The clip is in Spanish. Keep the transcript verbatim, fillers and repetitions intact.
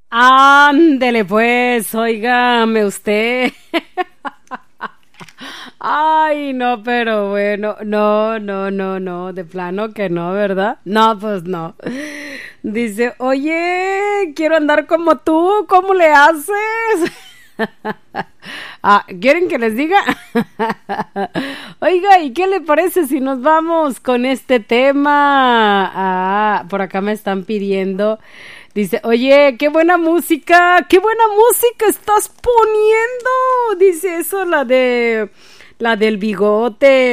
Ándele pues, óigame usted. Ay, no, pero bueno, no, no, no, no, de plano que no, ¿verdad? No, pues no. Dice, oye, quiero andar como tú, ¿cómo le haces? Ah, ¿quieren que les diga? Oiga, ¿y qué le parece si nos vamos con este tema? Ah, por acá me están pidiendo. Dice, oye, qué buena música, qué buena música estás poniendo. Dice eso, la de, la del bigote.